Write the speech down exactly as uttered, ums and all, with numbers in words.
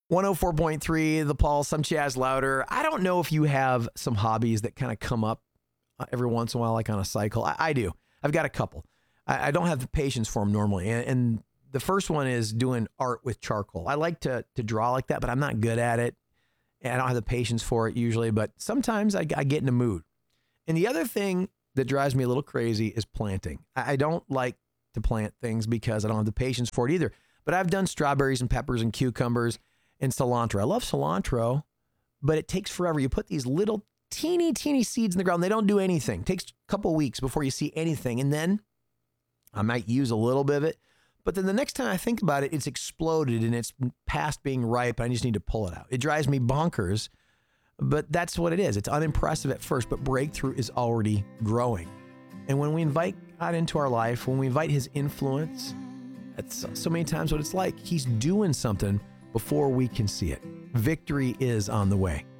one oh four point three, The Pulse. I'm Chaz Louder. I don't know if you have some hobbies that kind of come up uh, every once in a while, like on a cycle. I, I do. I've got a couple. I, I don't have the patience for them normally. And, and the first one is doing art with charcoal. I like to to draw like that, but I'm not good at it. And I don't have the patience for it usually, but sometimes I, I get in a mood. And the other thing that drives me a little crazy is planting. I, I don't like to plant things because I don't have the patience for it either. But I've done strawberries and peppers and cucumbers and cilantro. I love cilantro, but it takes forever. You put these little teeny, teeny seeds in the ground. They don't do anything. It takes a couple weeks before you see anything. And then I might use a little bit of it. But then the next time I think about it, it's exploded and it's past being ripe. I just need to pull it out. It drives me bonkers, but that's what it is. It's unimpressive at first, but breakthrough is already growing. And when we invite God into our life, when we invite his influence, that's so many times what it's like. He's doing something before we can see it. Victory is on the way.